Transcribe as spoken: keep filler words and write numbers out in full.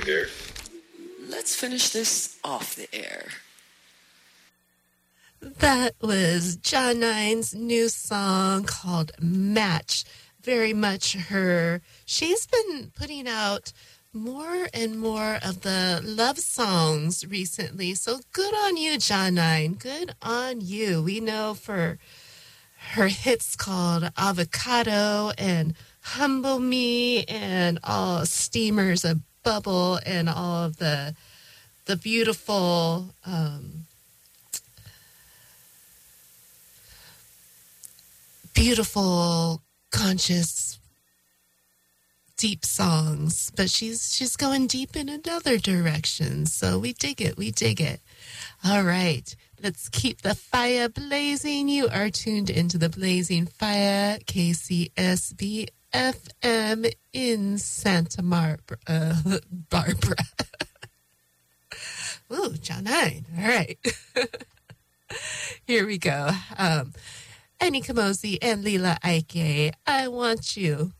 air. Let's finish this off the air. That was John Nine's new song called Match. Very much her. She's been putting out more and more of the love songs recently. So good on you, John Nine. Good on you. We know for her hits called Avocado and Humble Me and all Steamers a Bubble and all of the the beautiful um, beautiful conscious deep songs, but she's she's going deep in another direction, so we dig it we dig it. All right, let's keep the fire blazing. You are tuned into the Blazing Fire, K C S B F M in Santa Barbara. Uh, Barbara. Ooh, John Nine. All right. Here we go. Um, Annie Kamosi and Lila Ike, I Want You.